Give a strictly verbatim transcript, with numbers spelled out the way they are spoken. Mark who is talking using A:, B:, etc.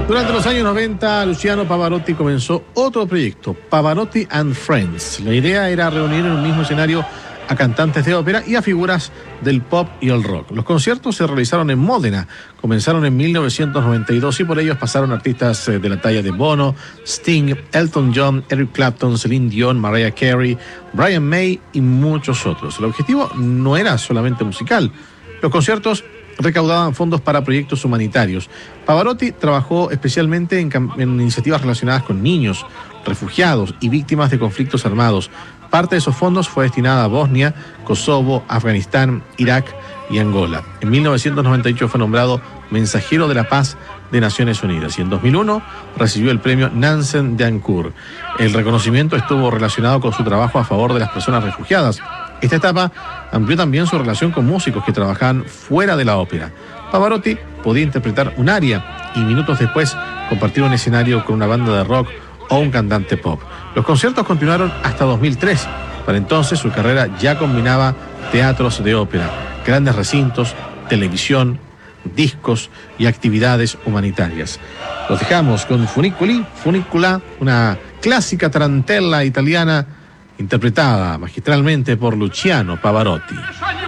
A: Durante los años noventa, Luciano Pavarotti comenzó otro proyecto, Pavarotti and Friends. La idea era reunir en un mismo escenario a cantantes de ópera y a figuras del pop y el rock. Los conciertos se realizaron en Módena, comenzaron en mil novecientos noventa y dos y por ellos pasaron artistas de la talla de Bono, Sting, Elton John, Eric Clapton, Celine Dion, Mariah Carey, Brian May y muchos otros. El objetivo no era solamente musical. Los conciertos recaudaban fondos para proyectos humanitarios. Pavarotti trabajó especialmente en, en iniciativas relacionadas con niños, refugiados y víctimas de conflictos armados. Parte de esos fondos fue destinada a Bosnia, Kosovo, Afganistán, Irak y Angola. En mil novecientos noventa y ocho fue nombrado Mensajero de la Paz de Naciones Unidas y en dos mil uno recibió el premio Nansen de Ancur. El reconocimiento estuvo relacionado con su trabajo a favor de las personas refugiadas. Esta etapa amplió también su relación con músicos que trabajaban fuera de la ópera. Pavarotti podía interpretar un aria y minutos después compartir un escenario con una banda de rock o un cantante pop. Los conciertos continuaron hasta dos mil tres. Para entonces su carrera ya combinaba teatros de ópera, grandes recintos, televisión, discos y actividades humanitarias. Los dejamos con Funiculi, Funicula, una clásica tarantella italiana interpretada magistralmente por Luciano Pavarotti.